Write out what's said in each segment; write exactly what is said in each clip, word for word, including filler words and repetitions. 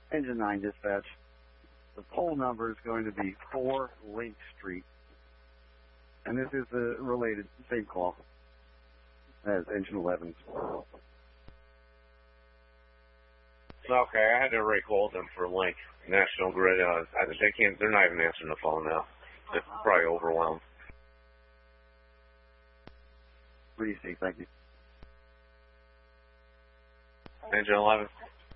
Engine nine dispatch. The poll number is going to be four Link Street. And this is the related same call as engine eleven's. Okay, I had to recall them for Link. National Grid, uh, they can't, they're not even answering the phone now. They're probably overwhelmed. What do you see? Thank you. Engine eleven.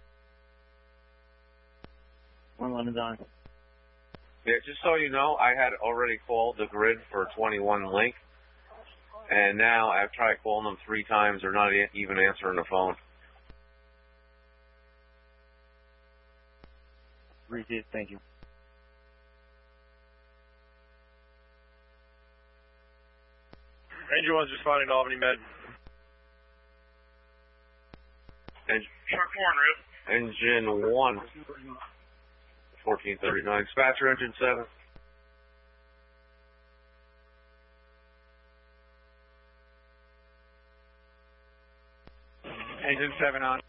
one eleven's on. Yeah, just so you know, I had already called the grid for twenty-one Link, and now I've tried calling them three times. They're not even answering the phone. Receive, thank you. Engine one's responding to Albany Med. Engine, Shark four en route. engine one. fourteen thirty-nine. Dispatcher, engine seven. Engine seven on.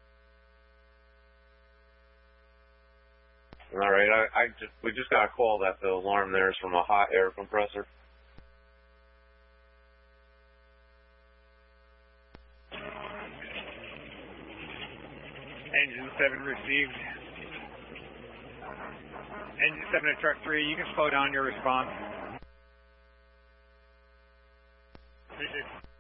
All right, I, I just, we just got a call that the alarm there is from a hot air compressor. Engine seven received. Engine seven to truck three, you can slow down your response. Received.